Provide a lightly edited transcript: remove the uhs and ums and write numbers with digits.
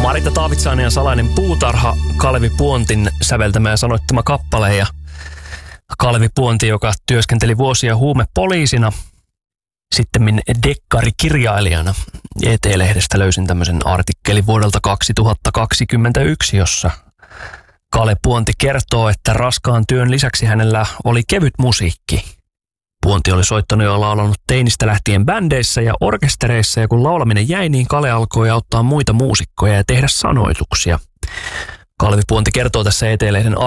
Marita Taavitsainen ja Salainen puutarha, Kalevi Puontin säveltämä ja sanoittama kappale. Ja Kalevi Puonti, joka työskenteli vuosia huumepoliisina, sittemmin dekkarikirjailijana. ET-lehdestä löysin tämmöisen artikkelin vuodelta 2021, jossa Kale Puonti kertoo, että raskaan työn lisäksi hänellä oli kevyt musiikki. Puonti oli soittanut ja laulanut teinistä lähtien bändeissä ja orkestereissa, ja kun laulaminen jäi, niin Kale alkoi auttaa muita muusikkoja ja tehdä sanoituksia. Kalevi Puonti kertoo tässä ET-lehden